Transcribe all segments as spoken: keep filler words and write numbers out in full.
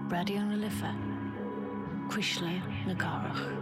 Radio na Lifa. Quisle na Garach.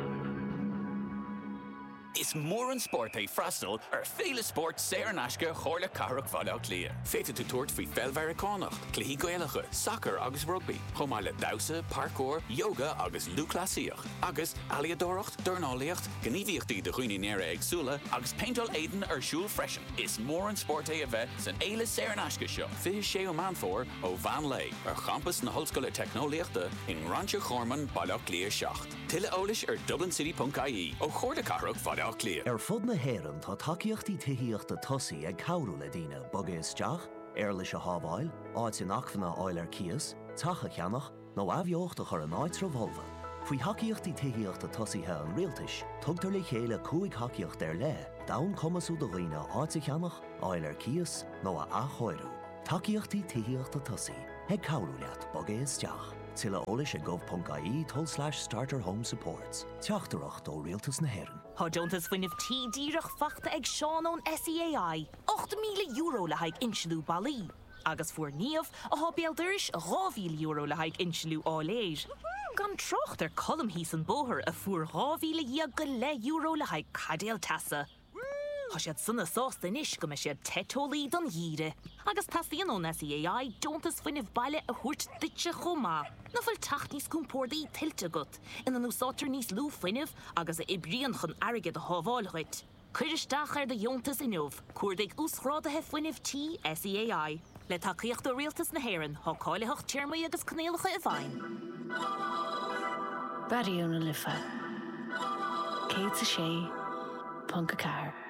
Is mór an sport é freistal ar féle sport séar naisce chorla carach fada clia. Féite tú tuairt faoi feilmheiriceánacht, cluichí gaeilge, soccer agus rugby, chomáile dawsa, parkour, yoga agus lúclasíoch, agus aliadóracht, dornálaíocht, gníomhíochtaí de chuoine néire agsúla, agus paintol éidean ar siúl freisin. Is mór an sport é a bheith san éile séar naisce seo. Fiche sé ó manfór ó Van Lay, ar campus na hallscoile technoliaachta in Rancho Chorman bada clia seacht. Tille ólis ar dublin city dot I E ó chorla carach fada clia. Er fud na héireann tá takeíochtaí tithiíochta tosaí ag cabhrú le daoine boga isteach, ar leis a hábháil, áit in achfanna áil ar cias, tacha cheannach, nó abheochta chur an áit revolva. Faoi hacaíochtaí tithiíochta tosaíthe an rialtais, tugtar le chéile cúig hacaíocht ar le, dain cumasú do dhaoine áit a cheannach, áil ar cias, nó a achóirú. Takeíochtaí tithiíochta tosaí, ag cabhrú leat boga isteach. Tilla ólis ag gov.ie tol slash starter home supports. Teachtarach dó rialtas na héireann. Tá Jontas fuineh tí díreach fachta ag Seán ón S E A I, ocht míle euro le haig insilú balí. Agus fuair níomh a há béaldiris dhá mhíle euro le haig insilú áléir. Gan trocht ar colm hís an bóthir a fuair dhá mhíle iag go le euro le haig cadéal tasa. Tá siad sunna sásta inis go me siad tetólaí don dhíre. Agus tasaíonn ón S E A I Jontas fuineh baile a thuirt duite chomá. Na bfuil tacht níos cúmpórdaí tiltte gut, ina núsátar níos lú fuineh agus a ibríonn chun airgid a hábháilchuid. Cuir isteach ar de Jontas inniuh, cuairdaigh úsrádathe fuineh tí S E A I. Le tacaíocht do rialtas na héireann, thá cáileach tíirmaí agus cnéalacha a bhain. Radio na Lifa. Cé sa sé, Punca Car.